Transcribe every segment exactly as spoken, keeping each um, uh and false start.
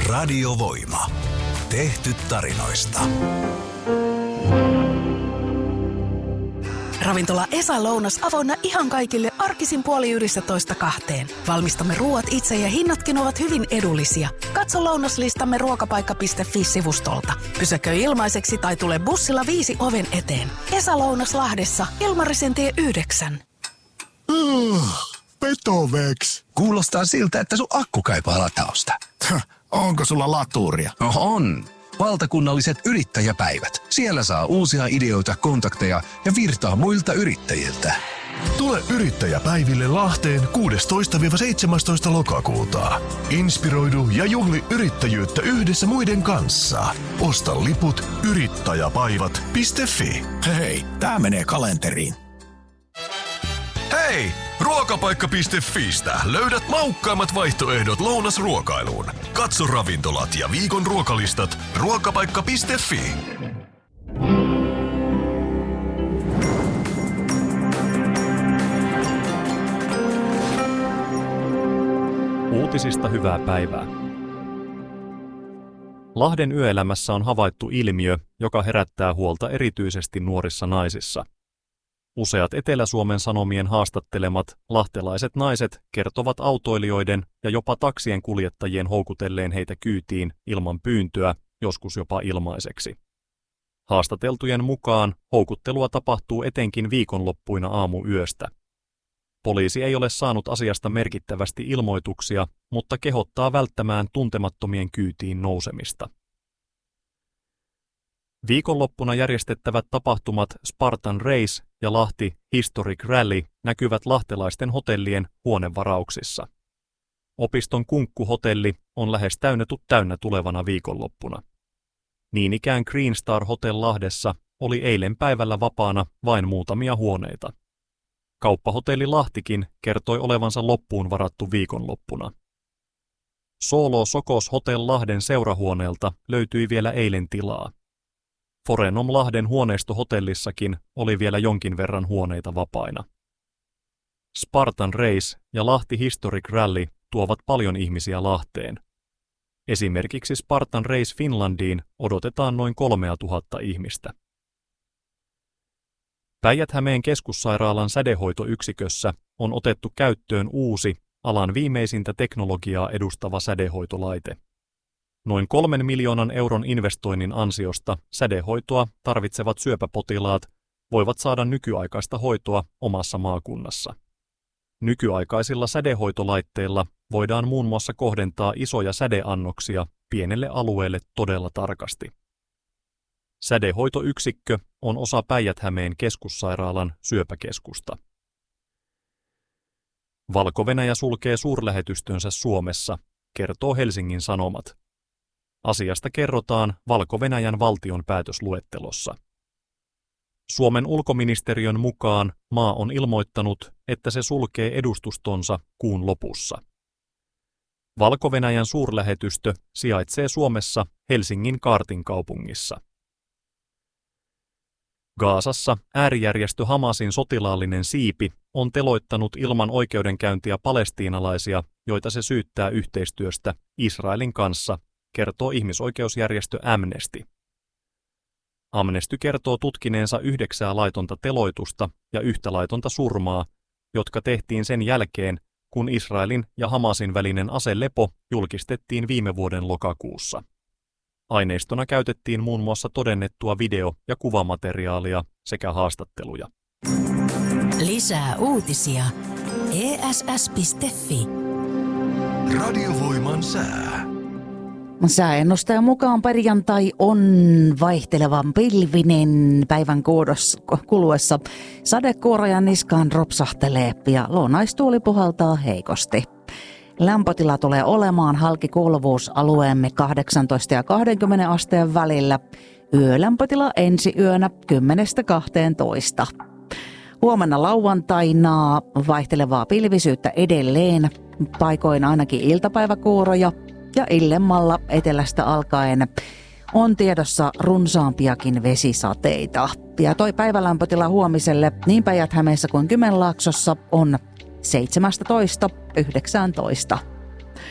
Radiovoima. Tehty tarinoista. Ravintola Esa Lounas avoinna ihan kaikille arkisin puoli yhdestätoista kahteen. Valmistamme ruuat itse ja hinnatkin ovat hyvin edullisia. Katso lounaslistamme ruokapaikka piste fi-sivustolta. Pysäköi ilmaiseksi tai tule bussilla viisi oven eteen. Esa Lounas Lahdessa, Ilmarisentien yhdeksän. Uh, Petoveks. Kuulostaa siltä, että sun akku kaipaa latausta. Onko sulla laturia? No on. Valtakunnalliset yrittäjäpäivät. Siellä saa uusia ideoita, kontakteja ja virtaa muilta yrittäjiltä. Tule yrittäjäpäiville Lahteen kuudestoista seitsemästoista lokakuuta. Inspiroidu ja juhli yrittäjyyttä yhdessä muiden kanssa. Osta liput yrittäjäpäivät piste fi. Hei, tää menee kalenteriin. Hei! Ruokapaikka piste fiistä löydät maukkaimmat vaihtoehdot lounasruokailuun. Katso ravintolat ja viikon ruokalistat ruokapaikka piste fi. Uutisista hyvää päivää. Lahden yöelämässä on havaittu ilmiö, joka herättää huolta erityisesti nuorissa naisissa. Useat Etelä-Suomen Sanomien haastattelemat lahtelaiset naiset kertovat autoilijoiden ja jopa taksien kuljettajien houkutelleen heitä kyytiin ilman pyyntöä, joskus jopa ilmaiseksi. Haastateltujen mukaan houkuttelua tapahtuu etenkin viikonloppuina aamuyöstä. Poliisi ei ole saanut asiasta merkittävästi ilmoituksia, mutta kehottaa välttämään tuntemattomien kyytiin nousemista. Viikonloppuna järjestettävät tapahtumat Spartan Race ja Lahti Historic Rally näkyvät lahtelaisten hotellien huonevarauksissa. Opiston Kunkku-hotelli on lähes täynnä täynnä tulevana viikonloppuna. Niin ikään Green Star Hotel Lahdessa oli eilen päivällä vapaana vain muutamia huoneita. Kauppahotelli Lahtikin kertoi olevansa loppuun varattu viikonloppuna. Solo Sokos Hotel Lahden seurahuoneelta löytyi vielä eilen tilaa. Forenom Lahden huoneistohotellissakin oli vielä jonkin verran huoneita vapaina. Spartan Race ja Lahti Historic Rally tuovat paljon ihmisiä Lahteen. Esimerkiksi Spartan Race Finlandiin odotetaan noin kolmea tuhatta ihmistä. Päijät-Hämeen keskussairaalan sädehoitoyksikössä on otettu käyttöön uusi, alan viimeisintä teknologiaa edustava sädehoitolaite. Noin kolmen miljoonan euron investoinnin ansiosta sädehoitoa tarvitsevat syöpäpotilaat voivat saada nykyaikaista hoitoa omassa maakunnassa. Nykyaikaisilla sädehoitolaitteilla voidaan muun muassa kohdentaa isoja sädeannoksia pienelle alueelle todella tarkasti. Sädehoitoyksikkö on osa Päijät-Hämeen keskussairaalan syöpäkeskusta. Valko-Venäjä sulkee suurlähetystönsä Suomessa, kertoo Helsingin Sanomat. Asiasta kerrotaan Valko-Venäjän valtion päätösluettelossa. Suomen ulkoministeriön mukaan maa on ilmoittanut, että se sulkee edustustonsa kuun lopussa. Valko-Venäjän suurlähetystö sijaitsee Suomessa Helsingin Kaartin kaupungissa. Gazassa äärijärjestö Hamasin sotilaallinen siipi on teloittanut ilman oikeudenkäyntiä palestiinalaisia, joita se syyttää yhteistyöstä Israelin kanssa, kertoo ihmisoikeusjärjestö Amnesty. Amnesty kertoo tutkineensa yhdeksää laitonta teloitusta ja yhtä laitonta surmaa, jotka tehtiin sen jälkeen, kun Israelin ja Hamasin välinen aselepo julkistettiin viime vuoden lokakuussa. Aineistona käytettiin muun muassa todennettua video- ja kuvamateriaalia sekä haastatteluja. Lisää uutisia. e s s piste fi. Radiovoiman sää. Sääennustajan mukaan perjantai on vaihtelevan pilvinen. Päivän kuluessa sadekuoroja niskaan ropsahtelee ja lounaistuuli puhaltaa heikosti. Lämpötila tulee olemaan halki kuuluvuus alueemme kahdeksantoista ja kaksikymmentä asteen välillä. Yölämpötila ensi yönä kymmenestä kahteentoista. Huomenna lauantaina vaihtelevaa pilvisyyttä edelleen. Paikoin ainakin iltapäiväkuuroja ja illemmalla etelästä alkaen on tiedossa runsaampiakin vesisateita. Ja toi päivälämpötila huomiselle niin Päijät-Hämeessä kuin Kymenlaaksossa on seitsemästätoista yhdeksääntoista.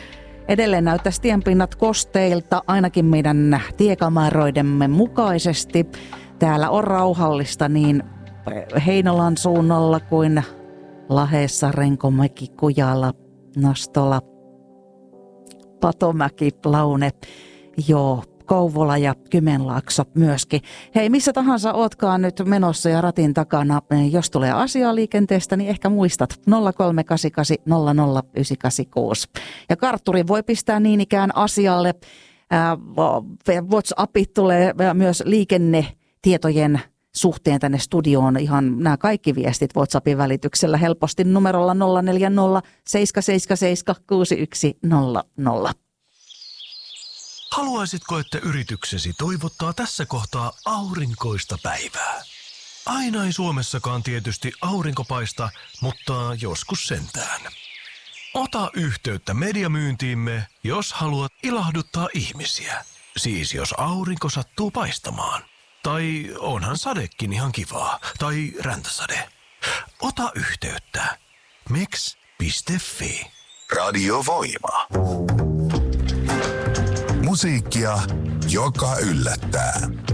Edelleen näyttäisi tienpinnat kosteilta, ainakin meidän tiekamaroidemme mukaisesti. Täällä on rauhallista niin Heinolan suunnalla kuin Lahdessa, Renkomäki, Kujala, Nastola, Patomäki, Laune, joo, Kouvola ja Kymenlaakso myöskin. Hei, missä tahansa ootkaan nyt menossa ja ratin takana, jos tulee asiaa liikenteestä, niin ehkä muistat nolla kolme kahdeksan kahdeksan nolla nolla yhdeksän kahdeksan kuusi. Ja kartturi voi pistää niin ikään asialle. WhatsAppit tulee myös liikennetietojen suhteen tänne studioon. Ihan nämä kaikki viestit WhatsAppin välityksellä helposti numerolla nolla neljä nolla seitsemän seitsemän seitsemän kuusi yksi nolla nolla. Haluaisitko, että yrityksesi toivottaa tässä kohtaa aurinkoista päivää? Aina ei Suomessakaan tietysti aurinko paista, mutta joskus sentään. Ota yhteyttä mediamyyntiimme, jos haluat ilahduttaa ihmisiä. Siis jos aurinko sattuu paistamaan. Tai onhan sadekin ihan kivaa. Tai räntäsade. Ota yhteyttä. meks piste fi. Radio Voima. Musiikkia, joka yllättää.